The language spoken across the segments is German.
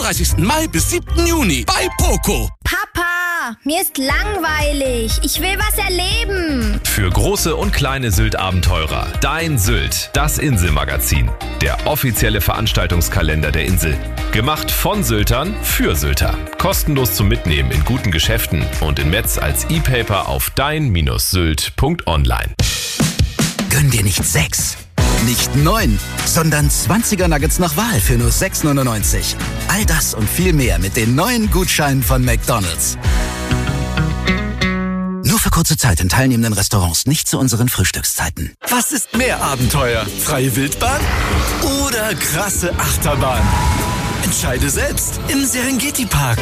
31. Mai bis 7. Juni bei Poco. Papa, mir ist langweilig. Ich will was erleben. Für große und kleine Sylt-Abenteurer. Dein Sylt, das Inselmagazin. Der offizielle Veranstaltungskalender der Insel. Gemacht von Syltern für Sylter. Kostenlos zum Mitnehmen in guten Geschäften und in Metz als E-Paper auf dein-sylt.online. Gönn dir nicht 6, nicht 9, sondern 20er Nuggets nach Wahl für nur 6,99. All das und viel mehr mit den neuen Gutscheinen von McDonald's. Nur für kurze Zeit in teilnehmenden Restaurants, nicht zu unseren Frühstückszeiten. Was ist mehr Abenteuer? Freie Wildbahn oder krasse Achterbahn? Entscheide selbst im Serengeti Park.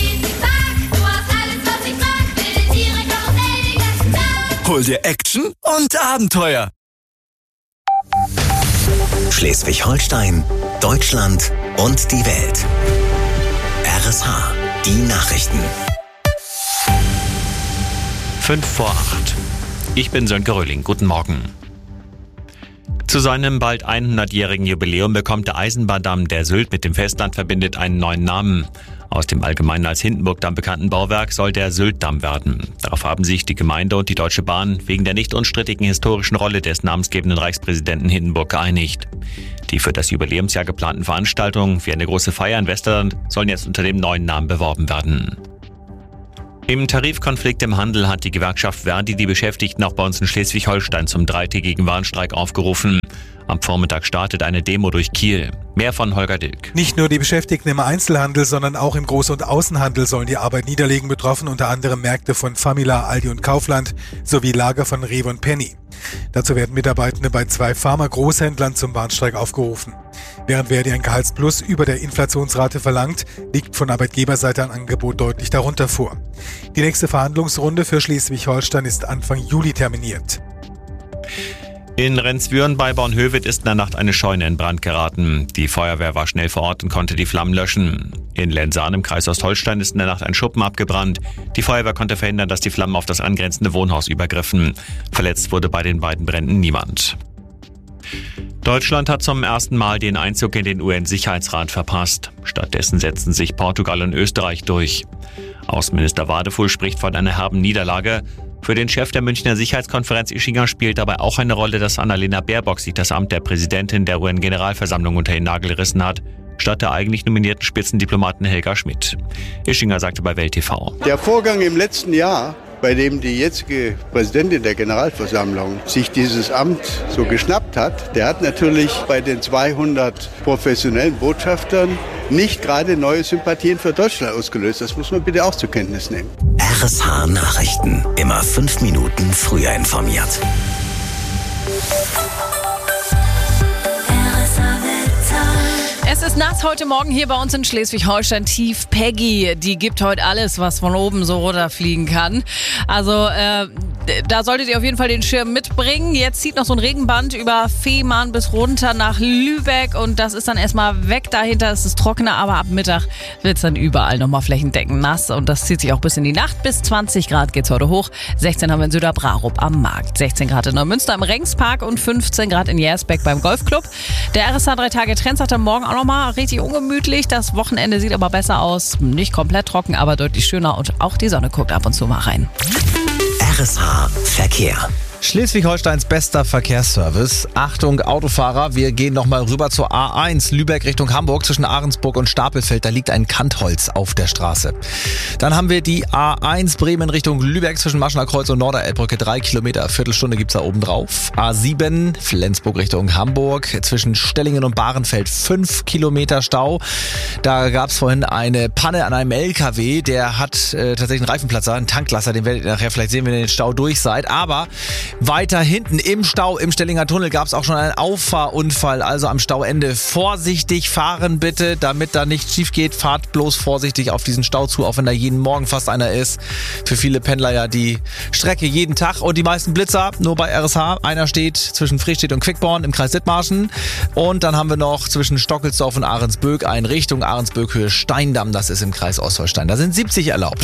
Hol dir Action und Abenteuer. Schleswig-Holstein, Deutschland und die Welt. RSH, die Nachrichten. 7:55. Ich bin Sönke Röhling. Guten Morgen. Zu seinem bald 100-jährigen Jubiläum bekommt der Eisenbahndamm, der Sylt mit dem Festland verbindet, einen neuen Namen. Aus dem allgemein als Hindenburgdamm bekannten Bauwerk soll der Syltdamm werden. Darauf haben sich die Gemeinde und die Deutsche Bahn wegen der nicht unstrittigen historischen Rolle des namensgebenden Reichspräsidenten Hindenburg geeinigt. Die für das Jubiläumsjahr geplanten Veranstaltungen wie eine große Feier in Westerland sollen jetzt unter dem neuen Namen beworben werden. Im Tarifkonflikt im Handel hat die Gewerkschaft Verdi die Beschäftigten auch bei uns in Schleswig-Holstein zum 3-tägigen Warnstreik aufgerufen. Am Vormittag startet eine Demo durch Kiel. Mehr von Holger Dilk. Nicht nur die Beschäftigten im Einzelhandel, sondern auch im Groß- und Außenhandel sollen die Arbeit niederlegen, betroffen unter anderem Märkte von Famila, Aldi und Kaufland sowie Lager von Rewe und Penny. Dazu werden Mitarbeitende bei 2 Pharma-Großhändlern zum Warnstreik aufgerufen. Während Verdi ein Gehaltsplus über der Inflationsrate verlangt, liegt von Arbeitgeberseite ein Angebot deutlich darunter vor. Die nächste Verhandlungsrunde für Schleswig-Holstein ist Anfang Juli terminiert. In Rendswüren bei Bornhöved ist in der Nacht eine Scheune in Brand geraten. Die Feuerwehr war schnell vor Ort und konnte die Flammen löschen. In Lensahn im Kreis Ostholstein ist in der Nacht ein Schuppen abgebrannt. Die Feuerwehr konnte verhindern, dass die Flammen auf das angrenzende Wohnhaus übergriffen. Verletzt wurde bei den beiden Bränden niemand. Deutschland hat zum ersten Mal den Einzug in den UN-Sicherheitsrat verpasst. Stattdessen setzten sich Portugal und Österreich durch. Außenminister Wadefuhl spricht von einer herben Niederlage. Für den Chef der Münchner Sicherheitskonferenz Ischinger spielt dabei auch eine Rolle, dass Annalena Baerbock sich das Amt der Präsidentin der UN-Generalversammlung unter den Nagel gerissen hat, statt der eigentlich nominierten Spitzendiplomaten Helga Schmidt. Ischinger sagte bei Welt TV: Der Vorgang im letzten Jahr, bei dem die jetzige Präsidentin der Generalversammlung sich dieses Amt so geschnappt hat, der hat natürlich bei den 200 professionellen Botschaftern nicht gerade neue Sympathien für Deutschland ausgelöst. Das muss man bitte auch zur Kenntnis nehmen. RSH Nachrichten. Immer 5 Minuten früher informiert. Es ist nass heute Morgen hier bei uns in Schleswig-Holstein. Tief Peggy, die gibt heute alles, was von oben so runterfliegen kann. Also da solltet ihr auf jeden Fall den Schirm mitbringen. Jetzt zieht noch so ein Regenband über Fehmarn bis runter nach Lübeck und das ist dann erstmal weg. Dahinter ist es trockener, aber ab Mittag wird es dann überall nochmal flächendeckend nass und das zieht sich auch bis in die Nacht. Bis 20 Grad geht's heute hoch. 16 haben wir in Söderbrarup am Markt, 16 Grad in Neumünster im Rengspark und 15 Grad in Järsbeck beim Golfclub. Der RSH 3-Tage-Trend sagt am Morgen auch nochmal richtig ungemütlich. Das Wochenende sieht aber besser aus. Nicht komplett trocken, aber deutlich schöner und auch die Sonne guckt ab und zu mal rein. RSH Verkehr. Schleswig-Holsteins bester Verkehrsservice. Achtung Autofahrer, wir gehen nochmal rüber zur A1 Lübeck Richtung Hamburg zwischen Ahrensburg und Stapelfeld. Da liegt ein Kantholz auf der Straße. Dann haben wir die A1 Bremen Richtung Lübeck zwischen Maschener Kreuz und Norderelbbrücke. 3 Kilometer, Viertelstunde gibt's da oben drauf. A7 Flensburg Richtung Hamburg zwischen Stellingen und Bahrenfeld. 5 Kilometer Stau. Da gab's vorhin eine Panne an einem LKW. Der hat tatsächlich einen Reifenplatzer, einen Tanklasser. Den werdet ihr nachher vielleicht sehen, wenn ihr in den Stau durch seid. Aber weiter hinten im Stau, im Stellinger Tunnel gab es auch schon einen Auffahrunfall, also am Stauende. Vorsichtig fahren bitte, damit da nichts schief geht. Fahrt bloß vorsichtig auf diesen Stau zu, auch wenn da jeden Morgen fast einer ist. Für viele Pendler ja die Strecke jeden Tag und die meisten Blitzer nur bei RSH. Einer steht zwischen Fristedt und Quickborn im Kreis Dithmarschen. Und dann haben wir noch zwischen Stockelsdorf und Ahrensböck eine Richtung Ahrensböck Höhe Steindamm, das ist im Kreis Ostholstein. Da sind 70 erlaubt.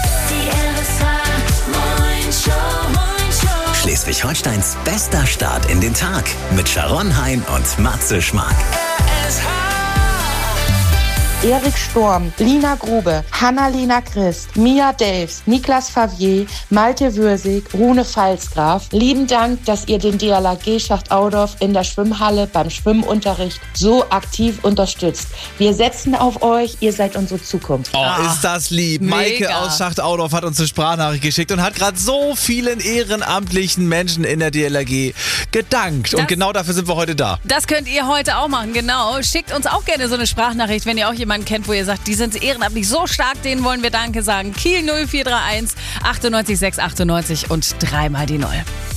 Schleswig-Holsteins bester Start in den Tag mit Sharon Hein und Matze Schmark. Erik Sturm, Lina Grube, Hanna-Lena Christ, Mia Delfs, Niklas Favier, Malte Würsig, Rune Pfalzgraf. Lieben Dank, dass ihr den DLRG Schacht Audorf in der Schwimmhalle beim Schwimmunterricht so aktiv unterstützt. Wir setzen auf euch, ihr seid unsere Zukunft. Oh, ist das lieb. Mega. Maike aus Schacht Audorf hat uns eine Sprachnachricht geschickt und hat gerade so vielen ehrenamtlichen Menschen in der DLRG gedankt. Und genau dafür sind wir heute da. Das könnt ihr heute auch machen, genau. Schickt uns auch gerne so eine Sprachnachricht, wenn ihr auch jemanden kennt, wo ihr sagt, die sind ehrenamtlich so stark, denen wollen wir Danke sagen. Kiel 0431 98 698 und 3 mal die 0.